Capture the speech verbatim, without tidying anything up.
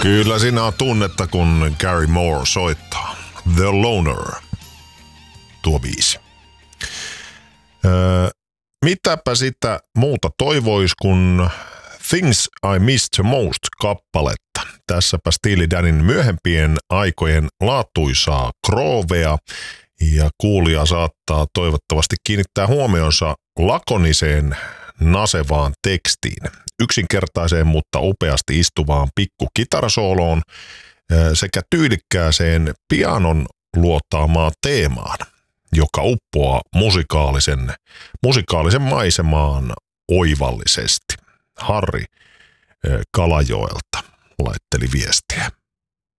Kyllä siinä on tunnetta, kun Gary Moore soittaa. The Loner. Tuo biisi. Öö, mitäpä sitä muuta toivois kuin Things I Miss the Most -kappaletta. Tässäpä Steely Danin myöhempien aikojen laatuisaa groovea, ja kuulija saattaa toivottavasti kiinnittää huomionsa lakoniseen nasevaan tekstiin, yksinkertaiseen mutta upeasti istuvaan pikkukitarasooloon sekä tyylikkääseen pianon luotaamaan teemaan, joka uppoaa musikaalisen, musikaalisen maisemaan oivallisesti. Harri Kalajoelta laitteli viestiä.